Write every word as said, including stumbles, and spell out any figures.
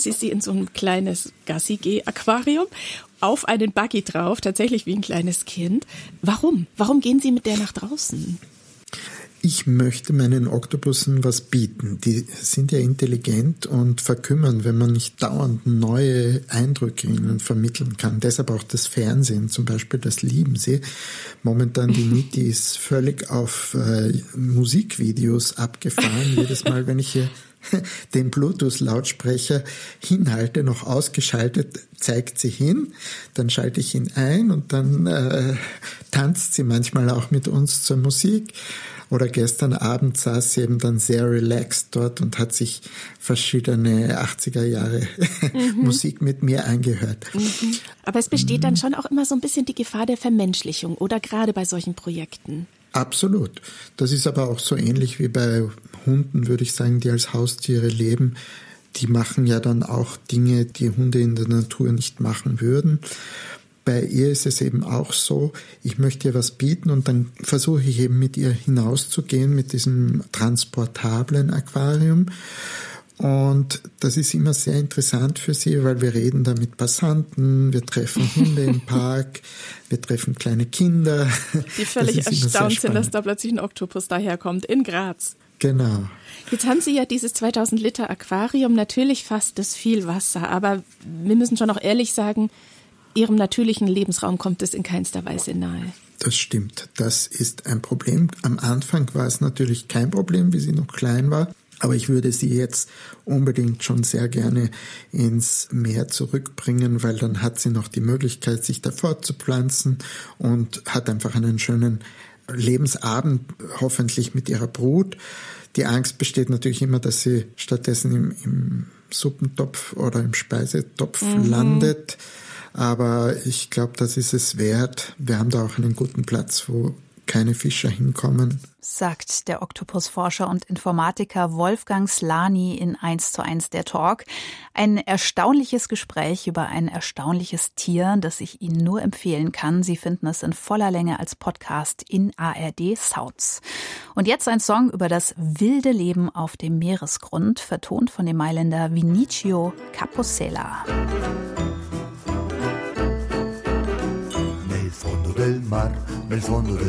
Sie sie in so ein kleines Gassi-Geh-Aquarium auf einen Buggy drauf, tatsächlich wie ein kleines Kind. Warum? Warum gehen Sie mit der nach draußen? Ich möchte meinen Oktopussen was bieten. Die sind ja intelligent und verkümmern, wenn man nicht dauernd neue Eindrücke ihnen vermitteln kann. Deshalb auch das Fernsehen zum Beispiel, das lieben sie. Momentan die Niti ist völlig auf äh, Musikvideos abgefahren. Jedes Mal, wenn ich hier den Bluetooth-Lautsprecher hinhalte, noch ausgeschaltet, zeigt sie hin, dann schalte ich ihn ein und dann äh, tanzt sie manchmal auch mit uns zur Musik. Oder gestern Abend saß sie eben dann sehr relaxed dort und hat sich verschiedene achtziger Jahre mhm. Musik mit mir angehört. Mhm. Aber es besteht mhm. dann schon auch immer so ein bisschen die Gefahr der Vermenschlichung, oder gerade bei solchen Projekten? Absolut. Das ist aber auch so ähnlich wie bei Hunden, würde ich sagen, die als Haustiere leben. Die machen ja dann auch Dinge, die Hunde in der Natur nicht machen würden. Bei ihr ist es eben auch so, ich möchte ihr was bieten und dann versuche ich eben mit ihr hinauszugehen mit diesem transportablen Aquarium. Und das ist immer sehr interessant für sie, weil wir reden da mit Passanten, wir treffen Hunde im Park, wir treffen kleine Kinder. Die völlig erstaunt sind, dass da plötzlich ein Oktopus daherkommt in Graz. Genau. Jetzt haben Sie ja dieses zweitausend Liter Aquarium, natürlich fasst es viel Wasser, aber wir müssen schon auch ehrlich sagen, Ihrem natürlichen Lebensraum kommt es in keinster Weise nahe. Das stimmt, das ist ein Problem. Am Anfang war es natürlich kein Problem, wie sie noch klein war. Aber ich würde sie jetzt unbedingt schon sehr gerne ins Meer zurückbringen, weil dann hat sie noch die Möglichkeit, sich da fortzupflanzen und hat einfach einen schönen Lebensabend, hoffentlich mit ihrer Brut. Die Angst besteht natürlich immer, dass sie stattdessen im, im Suppentopf oder im Speisetopf mhm. landet. Aber ich glaube, das ist es wert. Wir haben da auch einen guten Platz, wo keine Fischer hinkommen. Sagt der Oktopusforscher und Informatiker Wolfgang Slany in eins zu eins der Talk. Ein erstaunliches Gespräch über ein erstaunliches Tier, das ich Ihnen nur empfehlen kann. Sie finden es in voller Länge als Podcast in A R D Sounds. Und jetzt ein Song über das wilde Leben auf dem Meeresgrund, vertont von dem Mailänder Vinicio Capossela. Nel fondo del mar, nel fondo del